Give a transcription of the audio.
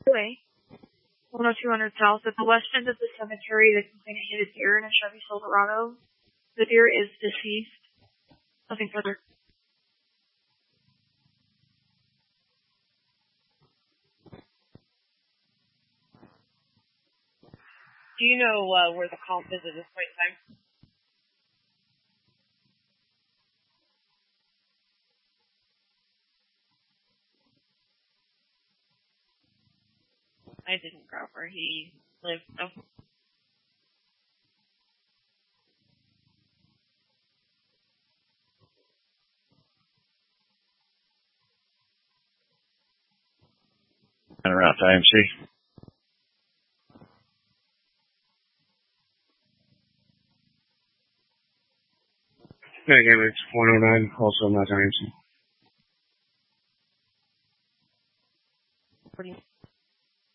Way, 10200 South, at the west end of the cemetery, the complainant hit a deer in a Chevy Silverado. The deer is deceased. Nothing further. Do you know where the comp is at this point in time? I didn't grab where he lived, though. And around to IMC. Yeah, again, it's 109, also not IMC.